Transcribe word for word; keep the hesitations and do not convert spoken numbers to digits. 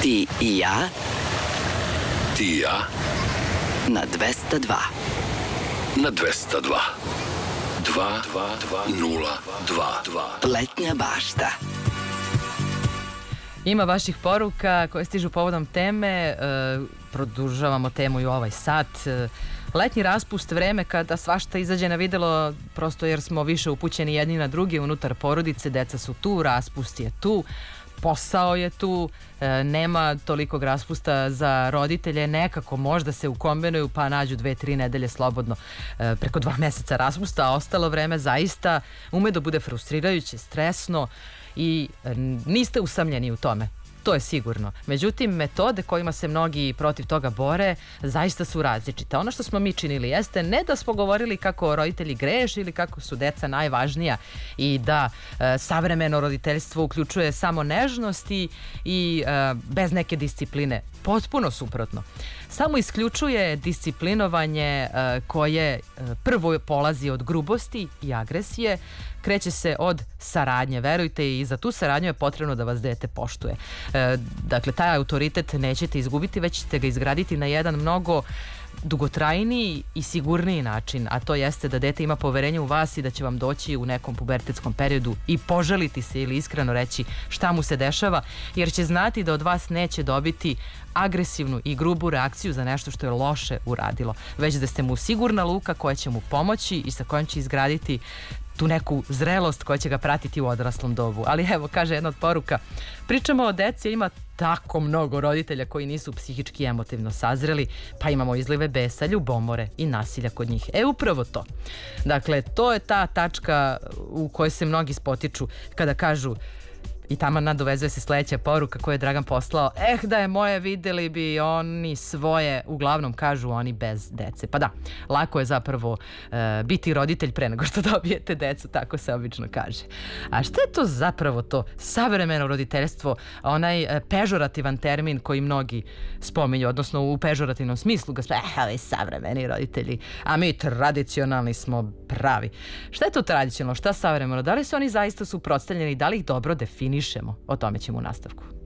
Ti i ja Ti i ja na dvesta dva. na dvesta dva. Dva, dva, dva, nula, dva, dva. Letnja bašta. Ima vaših poruka koje stižu povodom teme, e, produžavamo temu i u ovaj sat. E, letnji raspust, vreme kada svašta izađe na videlo, prosto jer smo više upućeni jedni na drugi unutar porodice, deca su tu, raspust je tu, posao je tu, e, nema tolikog raspusta za roditelje, nekako možda se ukombinuju pa nađu dve, tri nedelje slobodno e, preko dva meseca raspusta, a ostalo vreme zaista ume da bude frustrirajuće, stresno i e, niste usamljeni u tome. To je sigurno. Međutim, metode kojima se mnogi protiv toga bore zaista su različite. Ono što smo mi činili jeste ne da smo govorili kako roditelji greše ili kako su deca najvažnija i da e, savremeno roditeljstvo uključuje samo nežnosti i e, bez neke discipline. Potpuno suprotno. Samo isključuje disciplinovanje e, koje e, prvo polazi od grubosti i agresije, kreće se od saradnje. Verujte, i za tu saradnju je potrebno da vas dete poštuje. E, dakle, taj autoritet nećete izgubiti, već ćete ga izgraditi na jedan mnogo dugotrajniji i sigurniji način, a to jeste da dete ima poverenje u vas i da će vam doći u nekom pubertetskom periodu i požaliti se ili iskreno reći šta mu se dešava, jer će znati da od vas neće dobiti agresivnu i grubu reakciju za nešto što je loše uradilo, već da ste mu sigurna luka koja će mu pomoći i sa kojom će izgraditi tu neku zrelost koja će ga pratiti u odraslom dobu. Ali evo, kaže jedna od poruka, pričamo o deci, ima tako mnogo roditelja koji nisu psihički i emotivno sazreli, pa imamo izlive besa, ljubomore i nasilja kod njih. E, upravo to. Dakle, to je ta tačka u kojoj se mnogi spotiču kada kažu, i tamo nadovezuje se sledeća poruka koju je Dragan poslao, eh da je moje, videli bi oni svoje, uglavnom kažu oni bez dece. Pa da, lako je zapravo e, biti roditelj pre nego što dobijete decu, tako se obično kaže. A šta je to zapravo to savremeno roditeljstvo, onaj e, pežorativan termin koji mnogi spominju, odnosno u pežorativnom smislu ga sve, eh, ali savremeni roditelji, a mi tradicionalni smo pravi. Šta je to tradicionalno, šta savremeno, da li su oni zaista suprotstavljeni, da li ih dobro definišu? O tome ćemo u nastavku.